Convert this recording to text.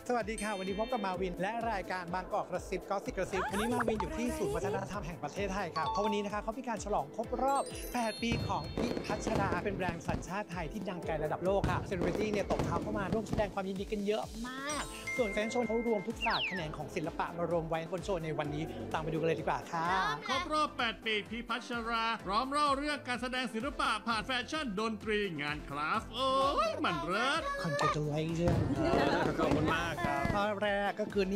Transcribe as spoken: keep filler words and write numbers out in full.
สวัสดีค่ะวันนี้พบกับมาวินและรายการบางกอกกระซิบก็สิบกระซิบวันนี้มาวินอยู่ที่ศูนย์วัฒนธรรมแห่งประเทศไทยค่ะเพราะวันนี้นะคะเขามีการฉลองครบรอบแปดปีของพิพัชราเป็นแบรนด์สัญชาติไทยที่ดังไกลระดับโลกค่ะเซเลบริตี้เนี่ยตบเท้าเข้ามาร่วมแสดงความยินดีกันเยอะมากส่วนแฟนโชว์เขารวมทุกศาสตร์แขนงของศิลปะมารวมไว้บนโชว์ในวันนี้ตามไปดูกันเลยดีกว่าค่ะครบรอบแปดปีพิพัชราพร้อมเล่าเรื่องการแสดงศิลปะผ่านแฟชั่นดนตรีงานคลาสโอ้ยมันเลิศ Congratulations ขอบคุณมากครับข้อแรกก็คือ